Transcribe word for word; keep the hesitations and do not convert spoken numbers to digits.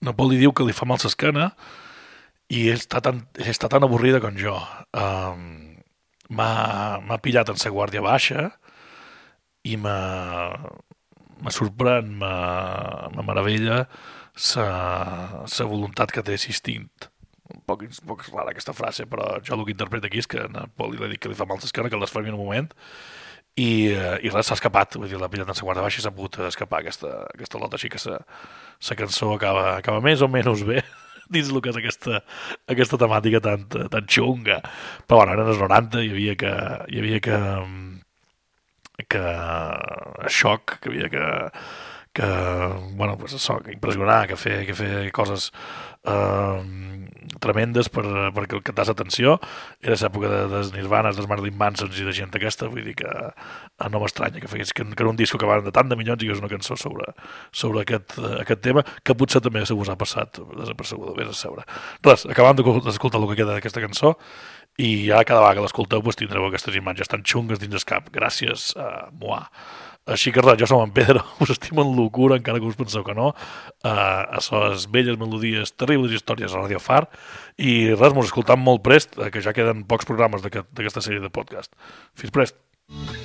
Napoli diu que li fa mal s'esquena i està tan, està tan avorrida com jo. Um, m'ha pillat en sa guàrdia baixa i me, me sorprèn, me, me meravella sa, sa voluntat que té Sistint. Un poc, un poc rara aquesta frase, però jo el que interpreto aquí és que a Napoli li dic que li fa mal s'esquena, que l'esfermi en un moment, i, i res, s'ha escapat, vull dir, l'ha pillat en sa guarda baixa i s'ha pogut escapar aquesta, aquesta lota, així que sa, sa cançó acaba, acaba més o menys bé dins el que és aquesta, aquesta temàtica tan, tan xunga. Però bueno, eren els noranta, hi havia que, hi havia que, que xoc, que havia que, que bueno, pues això, que impressionar, que fer, que fer coses eh, tremendes per, perquè el que t'has atenció. Era l'època de, dels Nirvanas, dels Marilyn Mansons i de gent aquesta, vull dir que eh, no m'estranya que fes que, que era un disco que van de tant de milions i que és una cançó sobre, sobre aquest, uh, aquest tema, que potser també se us ha passat desapercebuda, vés a saber. Res, acabant d'escoltar el que queda d'aquesta cançó, i ja cada vegada que l'escolteu pues, tindreu aquestes imatges tan xungues dins el cap, gràcies a Moà. Així que res, jo som en Pedro, us estimo en locura, encara que us penseu que no, uh, a les velles melodies, terribles històries a Radio Far, i res, mos escoltam molt prest, que ja queden pocs programes d'aquesta sèrie de podcast. Fins prest.